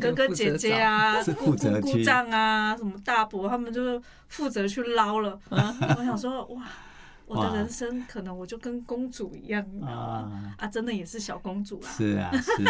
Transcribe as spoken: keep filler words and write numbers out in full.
哥哥姐姐啊， 是负责姑姑丈啊，什么大伯，他们就是负责去捞了。我想说，哇，我的人生可能我就跟公主一样，你知道吗？啊，真的也是小公主啦。 是啊，是